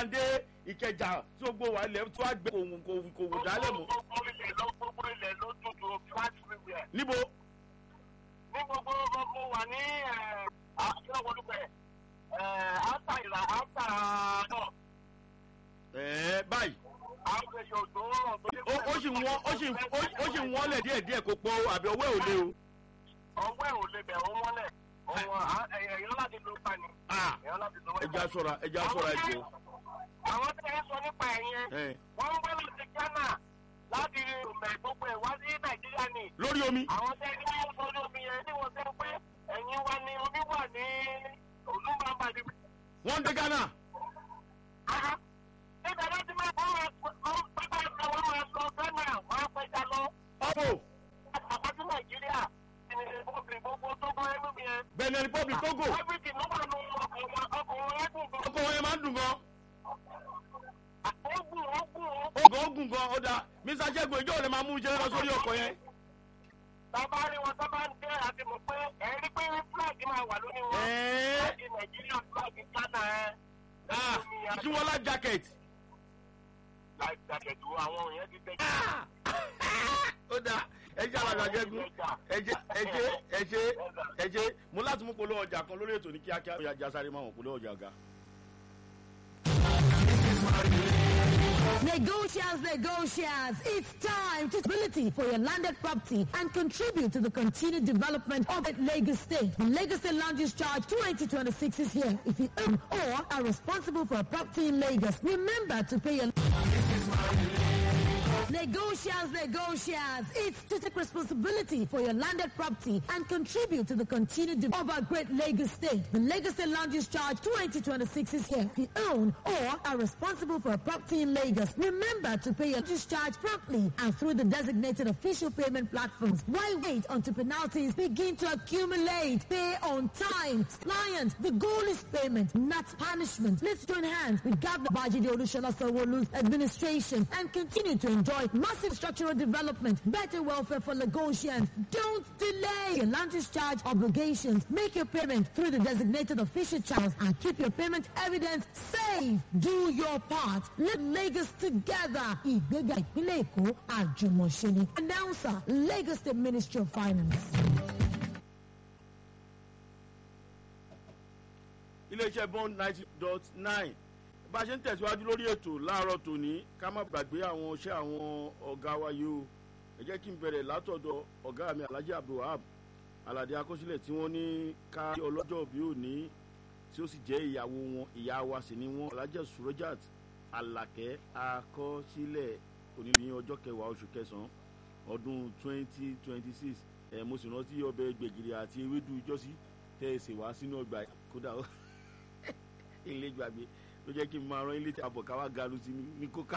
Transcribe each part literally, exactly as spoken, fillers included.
dé Ìkẹjà tí ó gbó wà ilẹ̀ tó wá gbé kò wò dálẹ̀ mọ́. gbogbo ilẹ̀ ló tutù flat everywhere. níbo. ní gbogbo gbogbo wà ní àkíyọ̀wọ́dúpẹ̀ áńtà ìlà áńtà náà. ẹ̀ẹ́ báyìí. àwọn èso tó rọ̀ tó ó ó sì wọ́n ó sì ó sì wọ́n lẹ̀ díẹ̀ díẹ̀ kó pọ̀ àbí ọwọ́ ò lé o. ọwọ́ ẹ̀ ò lè bẹ̀ ọ́ mọ́lẹ̀ èèyàn láti lo pa ni. èèyàn láti lo wẹ́pà. ẹja sọ̀ra ẹja sọ̀ra ẹjọ́. àwọn tí wọ́n sọ nípa ẹ̀yẹn wọ́n ń gbé láti Ghana láti rẹ̀ gbogbo ẹ̀ wá sí Nàìjíríà ni. lórí omi. àwọn tẹ́ ẹni wọ́n sọ lómi yẹn ní wọ́n tẹ́ pé ẹ̀yin wa ni omi wà ní olúmọ̀ọ́mà ni. wọ́n dé Ghana. nígbà láti máa bọ́ wọn pípa ìta wọn máa sọ Ghana wọn á pẹja lọ. ọ̀bọ̀. àpapọ̀ Nàìjíríà Benin Republic gbogbo Togo ẹnu mi yẹn. Benin Republic Togo. everything ló wà nù ọkùnrin ẹ̀dùn gan. ọkọ̀ wọn yẹn máa ń dùn gan. ogun ogun ogun ogun gan ọ̀dà Mr. Ṣẹ́gun ìjọ òde máa mú iṣẹ́ lọ sórí ọkọ̀ yẹn. tábà rí wọn tábà ń tẹ àti mọ̀ pé ẹ̀rí pé flag máa wà lórí wọn. flag Nàìjíríà flag Ghana ẹ̀. kí wọ́n lá jacket. life jacket wo àwọn yẹn ti tẹ́. ó dáa ẹjẹ alága Ṣẹ́gun ẹjẹ ẹjẹ ẹjẹ ẹjẹ mo láti mú polówó ọjà kan lórí ètò ní kíákíá ó yà já sáré máa wọ̀ polówó ọjà ga. Negotiators, negotiators, it's time to ability for your landed property and contribute to the continued development of Lagos State. The Lagos State Land Use Charge twenty twenty-six is here. If you own or are responsible for a property in Lagos, remember to pay your... Negotiators, negotiators, it's to take responsibility for your landed property and contribute to the continued development of our great Lagos State. The Lagos State Land Use Charge twenty twenty-six is here. If you own or are responsible for a property in Lagos, remember to pay your land use charge promptly and through the designated official payment platforms. Why wait until penalties begin to accumulate? Pay on time. Client, the goal is payment, not punishment. Let's join hands with Governor Babajide Olusola Sanwo-Olu's administration and continue to enjoy massive structural development, better welfare for Lagosians. Don't delay your land use charge obligations. Make your payment through the designated official channels and keep your payment evidence safe. Do your part. Let Lagos together. Ìgbéga ìpínlẹ̀ Èkó àjùmọ̀ṣe. Announcer, Lagos State Ministry of Finance. iléeṣẹ́ bond ninety dot nine bá a ṣe ń tẹ̀síwájú lórí ètò láàárọ̀ tòní ká má gbàgbé àwọn iṣẹ́ àwọn ọ̀gá wa yìí o ẹ jẹ́ kí n bẹ̀rẹ̀ látọ̀dọ̀ ọ̀gá mi Alhaji Abdulwahab Aládé Akọ́sílẹ̀ tí wọ́n ní ká ọlọ́jọ́ bí òní tí ó sì jẹ́ ìyàwó wọn ìyá wa sì ni wọ́n Alhaji Surojat Alakẹ́ Akọ́sílẹ̀ onídìí ọjọ́ kẹwàá oṣù kẹsàn-án ọdún twenty twenty six ẹ̀ mo sì rántí ọbẹ̀ gbẹ̀gìrì àti ewédú ìjọ́sí tẹ́ ẹ sì wá sínú ọgbà kódà ilé gbàgbé ló jẹ́ kí n máa rán ilé tí àbọ̀ ká wá galu sí ní kóká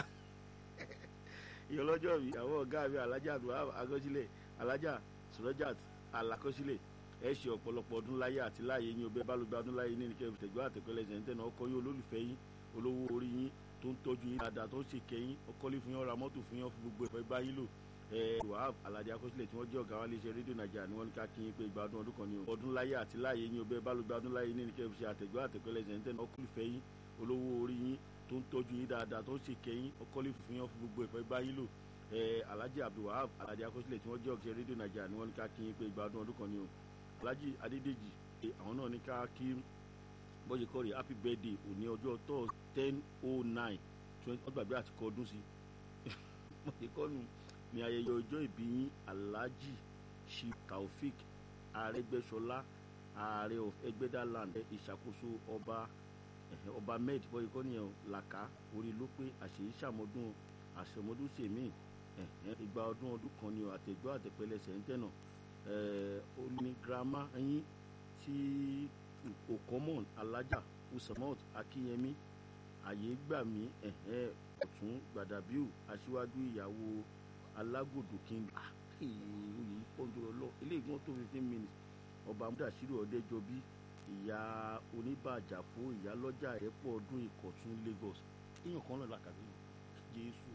ìyọlọ́jọ́ mi àwọn ọ̀gá mi Alhaji Abdulwahab Akọ́sílẹ̀ Alhaja Surojat Alakọ́sílẹ̀ ẹ ṣe ọ̀pọ̀lọpọ̀ ọdún láyé àti láàyè yín ọbẹ̀ bálùgbà ọdún láyé ní nìkẹ́ ìfẹ̀gbọ́ àtẹ̀kọ́lẹ̀ ṣẹ̀ńtẹ̀nà ọkọ yín olólùfẹ́ yín olówó orí yín tó ń tọ́jú yín dáadáa tó ń ṣèkẹ́ yín ọkọ́lé fún yín ọ̀rà mọ́tò fún yín fún gbogbo ẹ̀fọ́ ibà yín lò ẹ Wahab Aládé Akọ́sílẹ̀ tí wọ́n jẹ́ ọ̀gá wa iléeṣẹ́ rédíò Nàìjíríà ni wọ́n ní ká kí yín pé ìgbà ọdún ọdún kan ni o ọdún láyé àti láàyè yín ọbẹ̀ bálùgbà ọdún láyé ní nìkẹ́ ìfẹ̀gbọ́ àtẹ̀kọ́lẹ̀ àtẹ̀kọ́lẹ̀ ṣẹ̀ńtẹ̀nà ọkọ́lùfẹ́ yín olówó orí yín tó ń tọ́jú yín dáadáa tó ń ṣèkẹ́ yín ọkọ́lé fún yín fún gbogbo ẹ̀fọ́ ibà yín lò ẹ Alhaji Abdulwahab Aládé Akọ́sílẹ̀ tí wọ́n jẹ́ ọ̀gá rédíò Nàìjíríà ni wọ́n ní ká kí yín pé ìgbà ọdún ọdún kan ni o Alhaji Adédèjì àwọn náà ní ká kí bọ́jú kọ́ rè happy birthday òní ọjọ́ tó ten oh nine twenty ọgbàgbé àti kọ́ ọdún sí bọ́jú kọ́ nù ní ayẹyẹ ọjọ́ ìbí yín Alhaji Shi Taofik Arẹ́gbẹ́ṣọlá ààrẹ of Ẹgbẹ́dáland ìṣàkóso ọba ọba med bọ́jú kọ́ nìyẹn làkà orí ló pé àṣeyí ṣàmọ́dún àṣemọ́dún sèmí ìgbà ọdún ọdún kan ni àtẹ̀gbọ́ àtẹ̀pẹ́lẹsẹ̀ ń tẹ̀nà ó ní girama yín tí okomon Alhaja Usamot Akínyẹmí àyégbàmí ọ̀tún Gbàdàbíù aṣíwájú ìyàwó Alágòdò king oyè pọ́ńdúró lọ eléyìí tó fifteen minutes ọba Mudashiru Ọ̀dẹ́jọbí ìyá oníbàjàfó ìyá lọ́jà ẹ̀pọ̀ ọdún Ìkọ̀tún Lagos èèyàn kan náà làkàtà Jésù.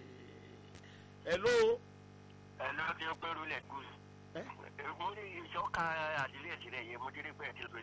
hello. hello tí ó pẹ́rù lẹ̀ kú. ẹ mo ní ìṣọ́ka àdílé ìṣẹ̀lẹ̀ yẹn mo dé nípa ẹ̀ tí ó